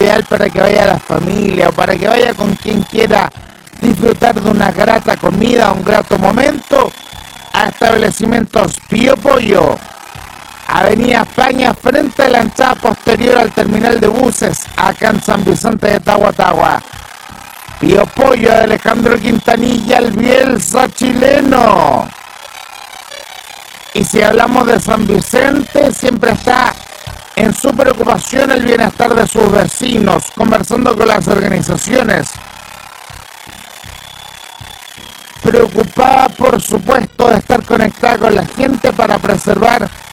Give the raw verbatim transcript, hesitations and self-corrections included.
ideal para que vaya la familia o para que vaya con quien quiera disfrutar de una grata comida, un grato momento, a establecimientos Pío Pollo, Avenida España, frente a la entrada posterior al terminal de buses, acá en San Vicente de Tahuatahua. Pío Pollo de Alejandro Quintanilla, el Bielsa chileno. Y si hablamos de San Vicente, siempre está en su preocupación el bienestar de sus vecinos, conversando con las organizaciones. Preocupada, por supuesto, de estar conectada con la gente para preservar